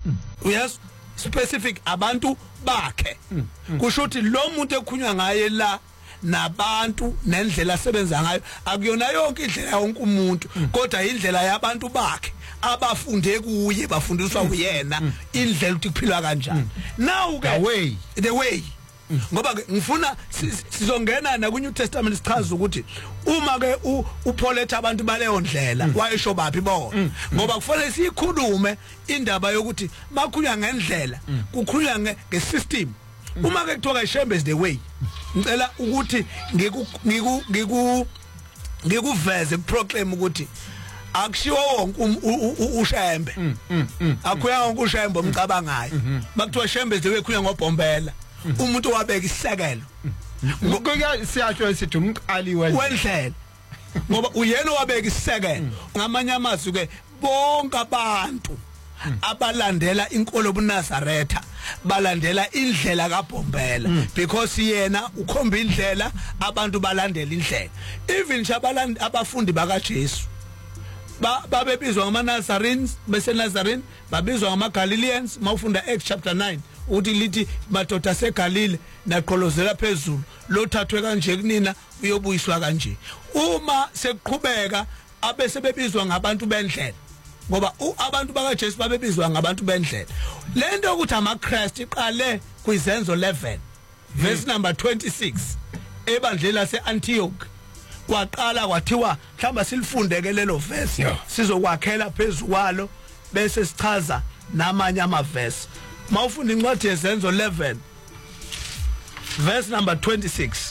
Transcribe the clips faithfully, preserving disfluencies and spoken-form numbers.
Yes, specific abantu bakhe. Kusho ukuthi lo muntu ekhunywa ngaye la nabantu nendlela asebenza ngayo akuyona yonke indlela yonke umuntu kodwa indlela yabantu bakhe abafunde kuye bafundiswa uyena indlela ukuthi kuphilwa kanjani. Now ke the way the way ngoba ngifuna sizongena na ku New Testament sichaza ukuthi uma ke uPauletha abantu baleyo ndlela wayesho baphi bona ngoba kufanele sikhulume indaba yokuthi bakhulunya ngendlela kukhulunya ngesystem. Uma ke kuthiwa ishembe is the way ngicela ukuthi ngiku ngiku ngikuveze proclaim ukuthi akushiwo wonke ushembe akuya wonke ushembe umcabangayo bakuthiwa shembe is the way kuya ngobhombela umuntu wabeka isekelo ngokuya siyasho sithi umqali wendlela ngoba uyena wabeka isekelo ngamanye amazwi ke bonke abantu abalandela inkolo buNazaretha balandela indlela kaBhombela because yena ukhomba indlela abantu balandela indlela even shabalandi abafundi baka Jesu ba babebizwa ngama Nazarenes bese Nazarene babizwa ngama Galileans mawufunda Acts chapter nine uthi lithi madoda seGalile naqolozela phezulu lothathwe kanje kunina uyobuyiswa kanje uma sekuqhubeka abese bebizwa ngabantu bendlela ngoba abantu baka Jesu babebizwa ngabantu bendlela lento ukuthi amaChrist iqale kwizenzo eleven verse number twenty-six ebandleni laseAntioch kwaqala kwathiwa mhlamba silifundeke lelo verse sizokwakhela phezukwalo bese sichaza namanye ama verse mawufunda incwadi yezenzo eleven verse number twenty-six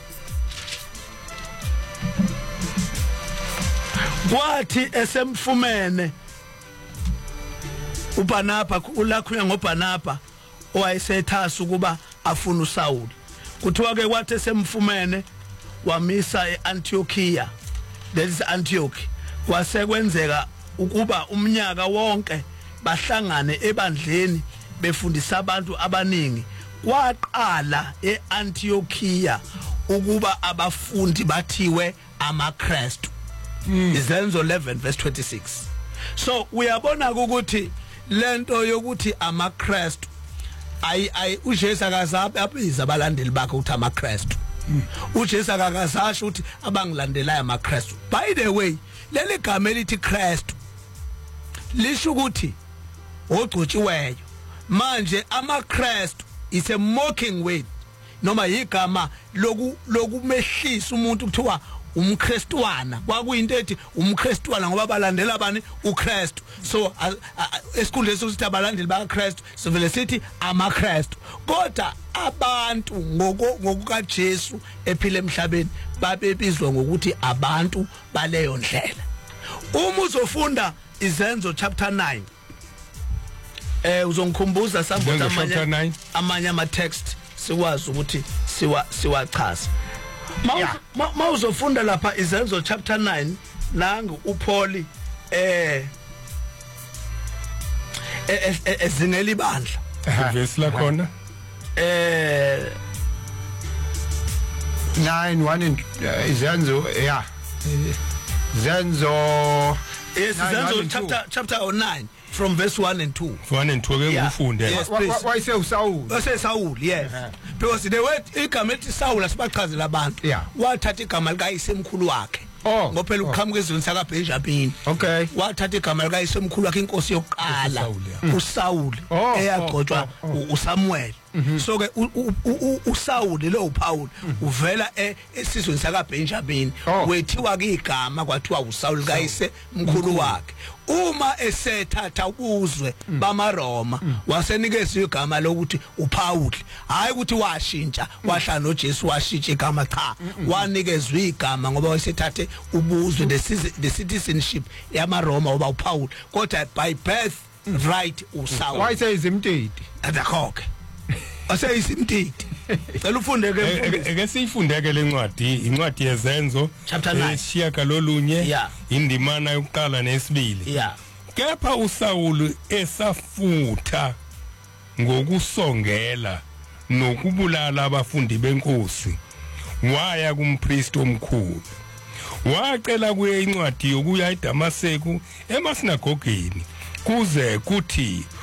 kwathi esemfumene uBarnaba ulakhuya ngoBarnaba owayesethatha ukuba afuna uSawuli kuthiwa ke kwathi esemfumene wamisa eAntiochia that is Antioch kwasekwenzeka ukuba umnyaka wonke bahlangane ebandleni befundisa abantu abaningi kwaqala eAntiochia ukuba abafundi bathiwe amaKristu izenzo eleven verse twenty-six. So uyabona ukuthi lento yokuthi amaKristu ay ay uJesu akazabe abiza abalandeli bakhe ukuthi amaKristu uJesu akakazasho ukuthi abangilandelayo amaKristu. By the way leli gama elithi Kristu lisho ukuthi ogcotshiweyo manje amaKristu is a mocking word noma igama loku lokumehlisa umuntu kuthiwa umKristwana kwakuyinto ethi umKristwana ngoba balandela abani uKristu. So esikhundleni sokuthi abalandeli bakaKristu sivele sithi amaKristu kodwa abantu ngokuka Jesu ephile emhlabeni babebizwa ngokuthi abantu baleyo ndlela. Uma uzofunda izenzo chapter nine eh uzongikhumbuza sambona amanye amanye ama text sikwazi ukuthi siwa siwachaza. Ma uzofunda lapha izenzo chapter nine nangu uPaul eh ezingela ibandla verse la khona eh nine one and izenzo yeah zenzo yes zenzo chapter chapter nine from verse one and two one and two ke ufunde why say uSawuli wase Sawuli yes because the word igama ethi Sawuli asibachazela abantu wathatha igama lika isemkhulu wakhe ngophela ukuqhamuka ezweni saka Benjamin okay wathatha igama lika isemkhulu wakhe inkosi yokuqala uSawuli eyagcotshwa uSamuel. So ke uSawuli lo uPaul uvela esizweni saka Benjamin wethiwa ke igama kwathiwa uSawuli kayise mkhulu wakhe. Uma esethatha ubuzwe bamaRoma wasenikezwe igama lokuthi uPaul hayi ukuthi washintsha wahlala noJesu washintsha igama cha wanikezwe igama ngoba wasethathe ubuzwe the citizenship yamaRoma oba uPaul kodwa by birth right uSawuli. Why say izimtiti adakhoke ase isimtiti cela ufundeke eke siyifundeke lencwadi incwadi yezenzo eshiya kalolunye indimana yokuqala nesibili kepha uSawuli esafutha ngokusongela nokubulala abafundi benkosi waya kumpriest omkhulu wacela kuye incwadi yokuya eDamaseko emasinagogeni kuze kuthi